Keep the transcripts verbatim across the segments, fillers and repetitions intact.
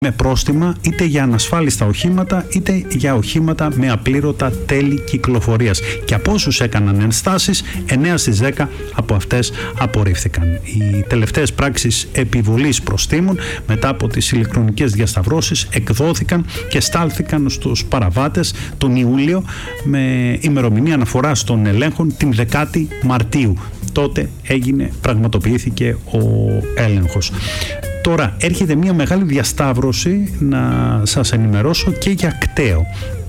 με πρόστιμα είτε για ανασφάλιστα οχήματα είτε για οχήματα με απλήρωτα τέλη κυκλοφορίας. Και από όσους έκαναν ενστάσεις, εννέα στις δέκα από αυτές απορρίφθηκαν. Οι τελευταίες πράξεις επιβολής προστίμων μετά από τις ηλεκτρονικές διασταυρώσεις εκδόθηκαν και στάλθηκαν στους παραβάτες τον Ιούλιο με ημερομηνία αναφοράς των ελέγχων την δεκάτη Μαρτίου. Τότε έγινε, πραγματοποιήθηκε ο έλεγχος. Τώρα έρχεται μια μεγάλη διασταύρωση, να σας ενημερώσω, και για κταίο.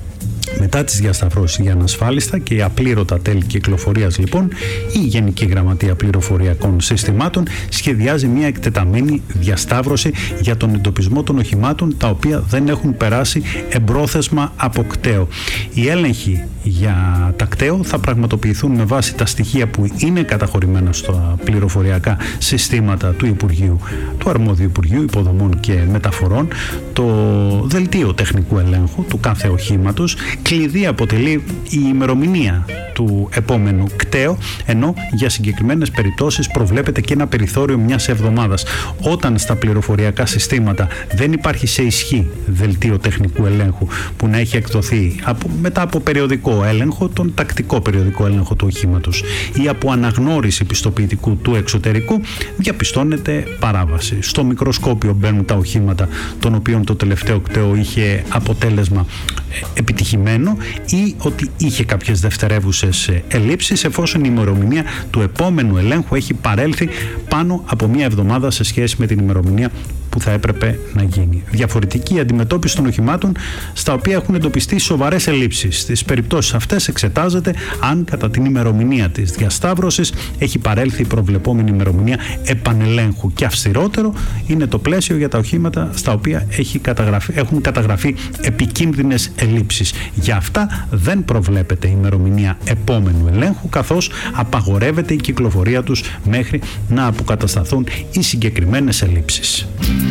Μετά τις διασταυρώσεις για ανασφάλιστα και απλήρωτα τέλη κυκλοφορίας, λοιπόν, η Γενική Γραμματεία Πληροφοριακών Συστημάτων σχεδιάζει μια εκτεταμένη διασταύρωση για τον εντοπισμό των οχημάτων τα οποία δεν έχουν περάσει εμπρόθεσμα από κταίο. Οι έλεγχοι για τα κταίο θα πραγματοποιηθούν με βάση τα στοιχεία που είναι καταχωρημένα στα πληροφοριακά συστήματα του Υπουργείου, του αρμόδιου Υπουργείου Υποδομών και Μεταφορών. Το δελτίο τεχνικού ελέγχου του κάθε οχήματος κλειδί αποτελεί η ημερομηνία του επόμενου κταίου, ενώ για συγκεκριμένες περιπτώσεις προβλέπεται και ένα περιθώριο μιας εβδομάδας. Όταν στα πληροφοριακά συστήματα δεν υπάρχει σε ισχύ δελτίο τεχνικού ελέγχου που να έχει εκδοθεί από, μετά από περιοδικό έλεγχο, τον τακτικό περιοδικό έλεγχο του οχήματος, ή από αναγνώριση πιστοποιητικού του εξωτερικού, διαπιστώνεται παράβαση. Στο μικροσκόπιο μπαίνουν τα οχήματα των οποίων το τελευταίο κταίο είχε αποτέλεσμα επιτυχημένο ή ότι είχε κάποιες δευτερεύουσες ελλείψεις, εφόσον η ημερομηνία του επόμενου ελέγχου έχει παρέλθει πάνω από μία εβδομάδα σε σχέση με την ημερομηνία που θα έπρεπε να γίνει. Διαφορετική αντιμετώπιση των οχημάτων στα οποία έχουν εντοπιστεί σοβαρές ελλείψεις. Στις περιπτώσεις αυτές εξετάζεται αν κατά την ημερομηνία της διασταύρωσης έχει παρέλθει η προβλεπόμενη ημερομηνία επανελέγχου, και αυστηρότερο είναι το πλαίσιο για τα οχήματα στα οποία έχει καταγραφεί, έχουν καταγραφεί επικίνδυνες ελλείψεις. Για αυτά δεν προβλέπεται η ημερομηνία επόμενου ελέγχου, καθώς απαγορεύεται η κυκλοφορία τους μέχρι να αποκατασταθούν οι συγκεκριμένες ελλείψεις.